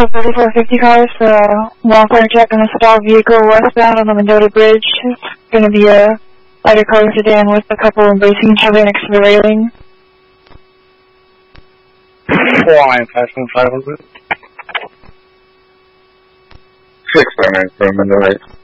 Alpha 3450 cars, welfare check on a stalled vehicle westbound on the Mendota Bridge. It's going to be a lighter color sedan with a couple embracing each other next to the railing. Flying 515. 609 from Mendota.